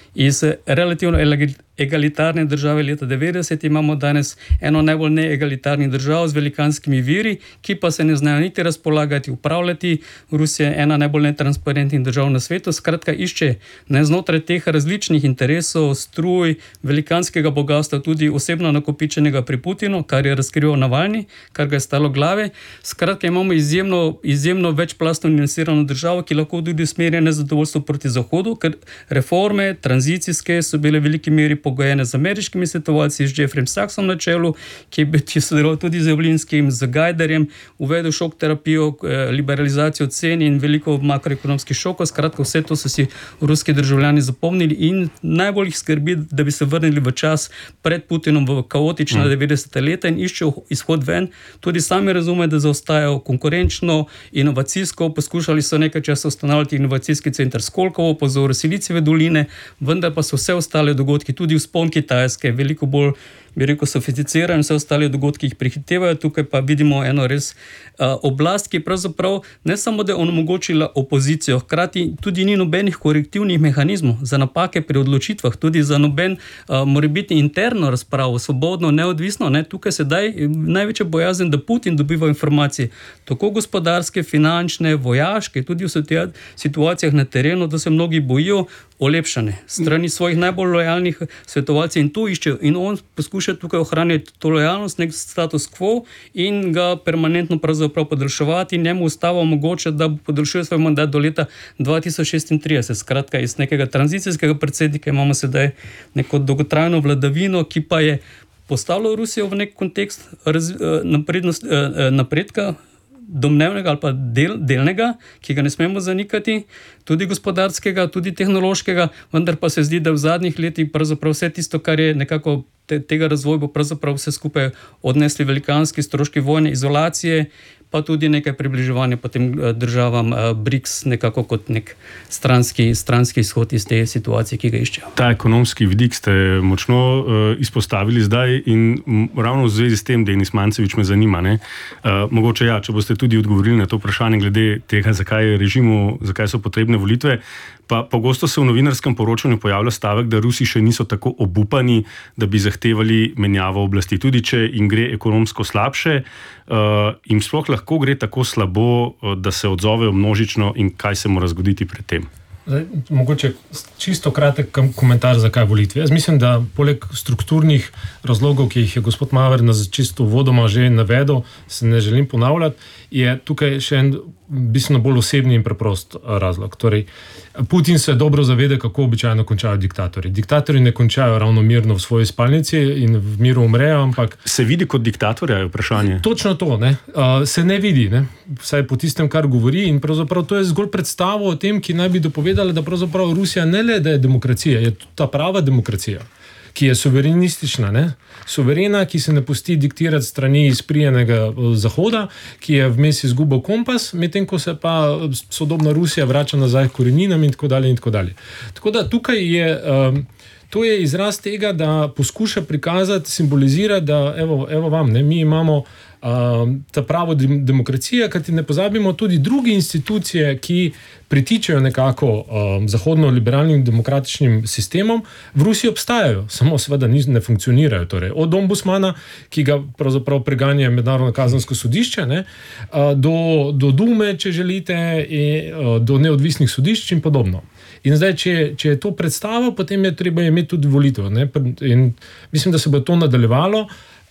Speaker 3: iz relativno egalitarne države leta devetdeset imamo danes eno najbolj neegalitarnih držav z velikanskimi viri, ki pa se ne znajo niti razpolagati, upravljati. Rusija je ena najbolj netransparentnih držav na svetu, skratka išče ne znotraj teh različnih interesov, struj, velikanskega bogatstva, tudi osebno nakopičenega pri Putinu, kar je razkrival Navalni, kar ga je stalo glave. Skratka, imamo izjemno, izjemno večplastno nivelsirano državo, ki lahko tudi usmerja nezadovoljstvo proti Zahodu, ker reforme, tranzicijske, so bile v veliki meri pogojene z ameriškimi svetovalci, z Jeffreyem Sachsom na čelu, ki je sodeloval tudi z Javlinskim, z Gajdarjem, uvedel šok terapijo, liberalizacijo cen in veliko makroekonomskih šokov. Skratka, vse to so si ruski državljani zapomnili in najbolj jih skrbi, da bi se vrnili v čas pred Putinom, v kaotična mm. devetdeseta leta in iščejo izhod ven. Tudi sami razumejo, da zaostajajo konkurenčno, inovacijsko, poskušali so nekaj časa ustanavljati inovacijski center Skolkovo po vzoru Silicijeve doline, vendar pa so vse ostale dogodki, tudi vzpon Kitajske, veliko bolj, bi rekel, sofisticirani, vse ostale dogodki jih prehitevajo. Tukaj pa vidimo eno res uh, oblast, ki pravzaprav ne samo, da je onemogočila opozicijo, hkrati tudi ni nobenih korektivnih mehanizmov za napake pri odločitvah, tudi za noben uh, morebitni interno razpravo, svobodno, neodvisno. Ne? Tukaj se daj največja bojazen, da Putin dobiva informacije, tako gospodarske, finančne, vojaške, tudi v situacijah na terenu, da se mnogi bojijo olepšane strani svojih najbolj lojalnih svetovalcev in to iščejo. In on poskuša tukaj ohraniti to lojalnost, nek status quo in ga permanentno pravzaprav podaljševati. Njemu ustava omogoča, da podaljšuje svoj mandat do leta dva tisoč šestintrideset. Skratka, iz nekega tranzicijskega predsednika imamo sedaj neko dolgotrajno vladavino, ki pa je postavila Rusijo v nek kontekst raz, naprednost, napredka, domnevnega ali pa del, delnega, ki ga ne smemo zanikati, tudi gospodarskega, tudi tehnološkega, vendar pa se zdi, da v zadnjih letih pravzaprav vse tisto, kar je nekako te, tega razvoja, bo pravzaprav vse skupaj odnesli velikanski stroški vojne, izolacije, pa tudi nekaj približevanja potem državam BRICS, nekako kot nek stranski, stranski izhod iz te situacije, ki ga iščejo.
Speaker 2: Ta ekonomski vidik ste močno uh, izpostavili zdaj in ravno v zvezi s tem, Denis Mancevič, me zanima. Ne? Uh, mogoče ja, če boste tudi odgovorili na to vprašanje glede tega, zakaj je režimu, zakaj so potrebne volitve, pa pogosto se v novinarskem poročanju pojavlja stavek, da Rusi še niso tako obupani, da bi zahtevali menjavo oblasti. Tudi če jim gre ekonomsko slabše, uh, jim sploh lahko gre tako slabo, uh, da se odzovejo množično in kaj se mora zgoditi pred tem?
Speaker 5: Zdaj, mogoče čisto kratek komentar, zakaj volitve. Jaz mislim, da poleg strukturnih razlogov, ki jih je gospod Maver na čisto vodoma že navedel, se ne želim ponavljati, je tukaj še en bistveno bolj osebni in preprost razlog. Torej, Putin se dobro zaveda, kako običajno končajo diktatorji. Diktatorji ne končajo ravno mirno v svoji spalnici in v miru umrejo, ampak...
Speaker 2: Se vidi kot diktatorja, je vprašanje?
Speaker 5: Točno to, ne. Uh, se ne vidi, ne. Vsaj po tistem, kar govori, in pravzaprav to je zgolj predstavo o tem, ki naj bi dopovedala, da pravzaprav Rusija ne le, da je demokracija, je ta prava demokracija, ki je suverenistična, ne? Suverena, ki se ne pusti diktirati strani izprijenega Zahoda, ki je vmes izgubil kompas, medtem ko se pa sodobna Rusija vrača nazaj k koreninam in tako dalje in tako dalje. Tako da tukaj je, um, to je izraz tega, da poskuša prikazati, simbolizirati, da evo, evo vam, ne, mi imamo Um, ta pravo demokracija, kajti ne pozabimo tudi druge institucije, ki pritičajo nekako um, zahodno-liberalnim demokratičnim sistemom, v Rusiji obstajajo, samo seveda ne funkcionirajo. Torej, od ombudsmana, ki ga pravzaprav preganja Mednarodno kazensko sodišče, ne, uh, do, do Dume, če želite, in, uh, do neodvisnih sodišč in podobno. In zdaj, če, če je to predstava, potem je treba imeti tudi volitev. Ne? In mislim, da se bo to nadaljevalo.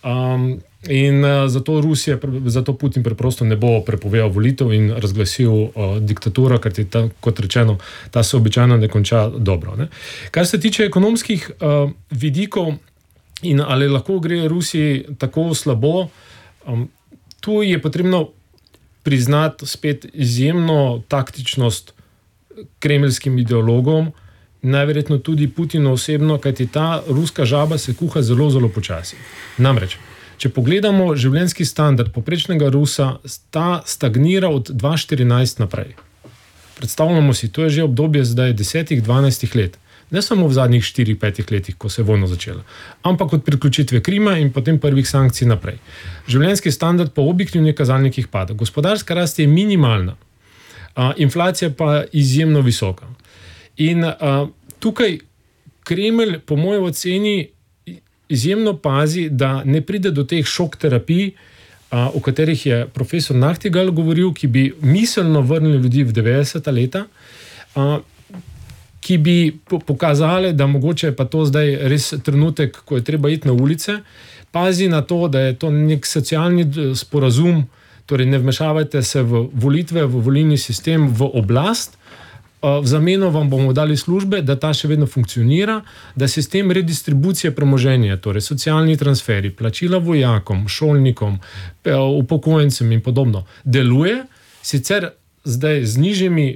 Speaker 5: Um, in uh, zato Rusija, zato Putin preprosto ne bo prepovedal volitev in razglasil uh, diktaturo, ker ta, kot rečeno, ta se običajno ne konča dobro. Ne? Kar se tiče ekonomskih uh, vidikov in ali lahko gre Rusiji tako slabo, um, tu je potrebno priznati spet izjemno taktičnost kremeljskim ideologom, najverjetno tudi Putinu osebno, kajti ta ruska žaba se kuha zelo, zelo počasi. Namreč, če pogledamo življenjski standard poprečnega Rusa, ta stagnira od dva tisoč štirinajst naprej. Predstavljamo si, to je že obdobje zdaj desetih, dvanajstih let. Ne samo v zadnjih štirih, petih letih, ko se je vojna začela, ampak od priključitve Krima in potem prvih sankcij naprej. Življenjski standard po objektivnih kazalnikih pada. Gospodarska rast je minimalna, a, inflacija pa izjemno visoka. In a, tukaj Kremelj, po moji oceni, izjemno pazi, da ne pride do teh šok terapij, a, o katerih je profesor Nachtigal govoril, ki bi miselno vrnili ljudi v devetdeseta leta, a, ki bi pokazali, da mogoče pa to zdaj res trenutek, ko je treba iti na ulice. Pazi na to, da je to nek socialni sporazum, torej ne vmešavajte se v volitve, v volilni sistem, v oblast. V zameno vam bomo dali službe, da ta še vedno funkcionira, da sistem redistribucije premoženja, torej socialni transferi, plačila vojakom, šolnikom, upokojencem in podobno, deluje, sicer zdaj z nižjimi,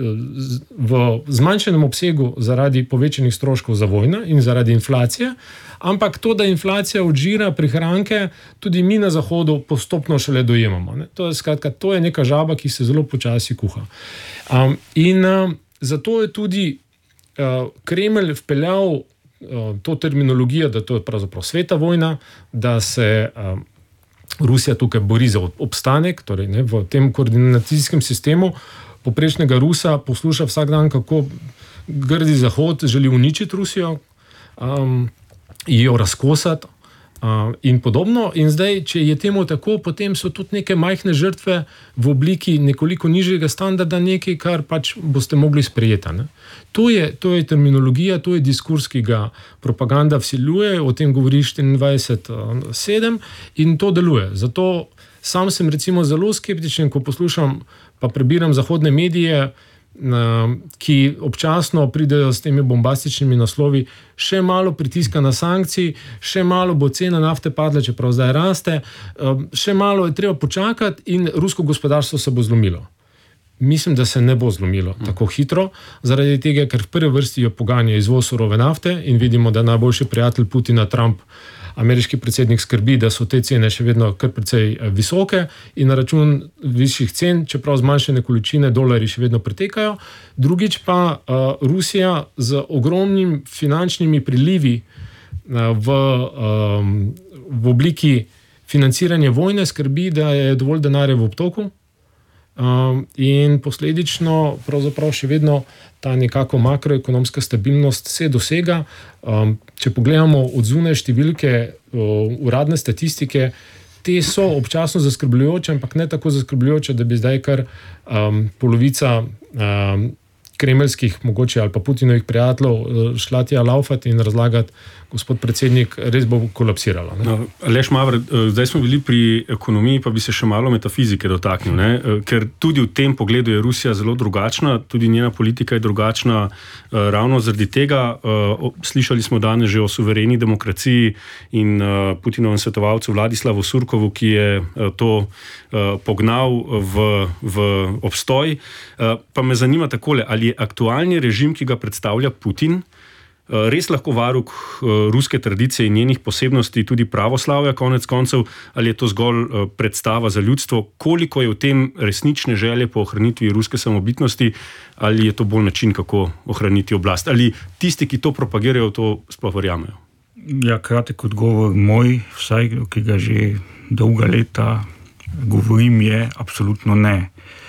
Speaker 5: v zmanjšenem obsegu zaradi povečanih stroškov za vojno in zaradi inflacije, ampak to, da inflacija odžira prihranke, tudi mi na Zahodu postopno šele dojemamo. Ne? To je, skratka, to je neka žaba, ki se zelo počasi kuha. Um, in uh, zato je tudi uh, Kremelj vpeljal uh, to terminologijo, da to je pravzaprav sveta vojna, da se uh, Rusija tukaj bori za obstanek, torej ne, v tem koordinacijskem sistemu poprečnega Rusa posluša vsak dan, kako grdi Zahod želi uničiti Rusijo, um, jo razkosati uh, in podobno. In zdaj, če je temu tako, potem so tudi neke majhne žrtve v obliki nekoliko nižjega standarda, nekaj, kar pač boste mogli sprejeti. Ne? To je, to je terminologija, to je diskurs, ki ga propaganda vsiljuje, o tem govori štiriindvajset sedem in to deluje. Zato sam sem recimo zelo skeptičen, ko poslušam pa prebiram zahodne medije, ki občasno pridejo s temi bombastičnimi naslovi, še malo pritiska na sankciji, še malo bo cena nafte padla, čeprav zdaj raste, še malo je treba počakati in rusko gospodarstvo se bo zlomilo. Mislim, da se ne bo zlomilo hmm. tako hitro, zaradi tega, ker v prvi vrsti jo poganja izvoz surove nafte in vidimo, da najboljši prijatelj Putina, Trump, ameriški predsednik, skrbi, da so te cene še vedno kar precej visoke in na račun višjih cen, čeprav zmanjšane količine dolarji še vedno pretekajo. Drugič pa uh, Rusija z ogromnimi finančnimi prilivi uh, v, um, v obliki financiranja vojne skrbi, da je dovolj denarja v obtoku. Um, in posledično pravzaprav še vedno ta nekako makroekonomska stabilnost se dosega. Um, če pogledamo od zunaj številke uh, uradne statistike, te so občasno zaskrbljujoče, ampak ne tako zaskrbljujoče, da bi zdaj kar um, polovica um, kremeljskih, mogoče ali pa Putinovih prijateljev šla tja laufati in razlagati, gospod predsednik, res bo kolapsirala.
Speaker 2: No, Aleš Mavr, zdaj smo bili pri ekonomiji, pa bi se še malo metafizike dotaknil, ne? Ker tudi v tem pogledu je Rusija zelo drugačna, tudi njena politika je drugačna ravno zaradi tega. Slišali smo danes že o suvereni demokraciji in Putinovem svetovalcu Vladislavu Surkovu, ki je to pognal v, v obstoj. Pa me zanima takole, ali je aktualni režim, ki ga predstavlja Putin, res lahko varuh ruske tradicije in njenih posebnosti, tudi pravoslavja konec koncev, ali je to zgolj predstava za ljudstvo, koliko je v tem resnične želje po ohranitvi ruske samobitnosti, ali je to bolj način, kako ohraniti oblast, ali tisti, ki to propagirajo, to sploh verjamejo?
Speaker 4: Ja, kratek odgovor moj, vsaj, ki ga že dolga leta govorim, je absolutno ne.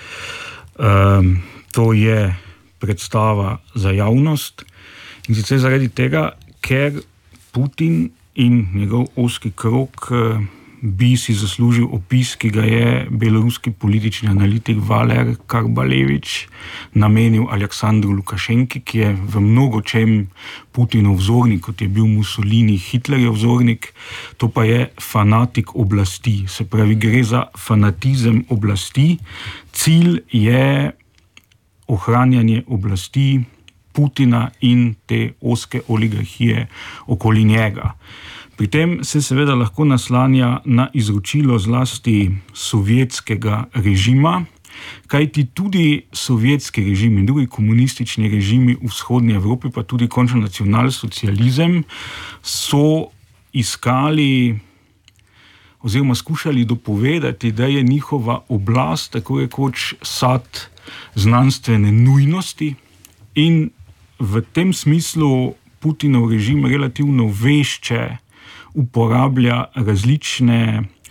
Speaker 4: Um, to je predstava za javnost. In sicer zaradi tega, ker Putin in njegov ozki krog bi si zaslužil opis, ki ga je beloruski politični analitik Valer Karbalevič namenil Aleksandru Lukašenki, ki je v mnogo čem Putinov vzornik, kot je bil Mussolini Hitlerjev vzornik, to pa je fanatik oblasti. Se pravi, gre za fanatizem oblasti. Cilj je ohranjanje oblasti Putina in te ozke oligarhije okoli njega. Pri tem se seveda lahko naslanja na izročilo zlasti sovjetskega režima, kajti tudi sovjetski režim in drugi komunistični režimi v vzhodnji Evropi, pa tudi končno nacionalsocializem, so iskali oziroma skušali dopovedati, da je njihova oblast tako rekoč sad znanstvene nujnosti in v tem smislu Putinov režim relativno vešče uporablja različne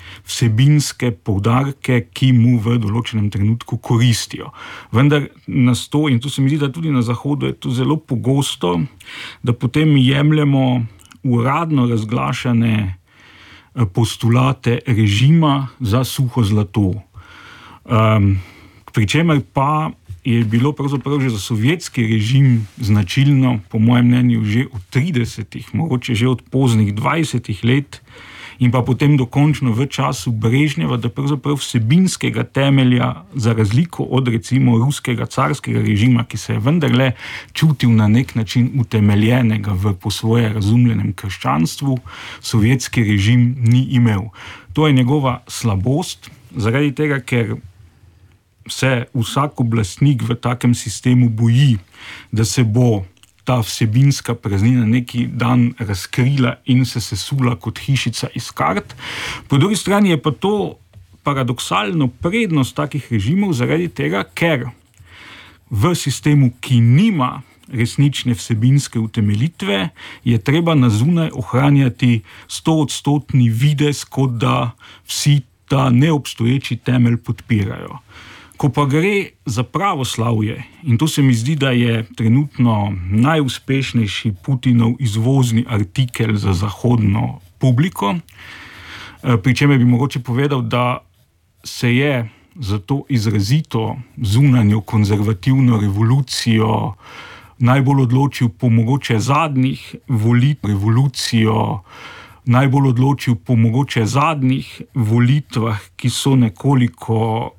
Speaker 4: vsebinske poudarke, ki mu v določenem trenutku koristijo. Vendar nas to, in to se mi zdi, da tudi na Zahodu je to zelo pogosto, da potem jemljemo uradno razglašane postulate režima za suho zlato. Um, Pričemer pa je bilo pravzaprav že za sovjetski režim značilno, po mojem mnenju, že od tridesetih, mogoče že od poznih dvajsetih let in pa potem dokončno v času Brežnjeva, da pravzaprav vsebinskega temelja, za razliko od recimo ruskega carskega režima, ki se je vendarle čutil na nek način utemeljenega v po svoje razumljenem krščanstvu, sovjetski režim ni imel. To je njegova slabost, zaradi tega, ker se vsak oblastnik v takem sistemu boji, da se bo ta vsebinska praznina neki dan razkrila in se sesula kot hišica iz kart. Po drugi strani je pa to paradoksalno prednost takih režimov zaradi tega, ker v sistemu, ki nima resnične vsebinske utemeljitve, je treba na zunaj ohranjati stoodstotni videz, kot da vsi ta neobstoječi temelj podpirajo. Ko pa gre za pravoslavje, in to se mi zdi, da je trenutno najuspešnejši Putinov izvozni artikel za zahodno publiko, pri čemer bi mogoče povedal, da se je za to izrazito zunanjo konzervativno revolucijo najbolj odločil po mogoče zadnjih volitev, revolucijo najbolj odločil po mogoče zadnjih volitvah, ki so nekoliko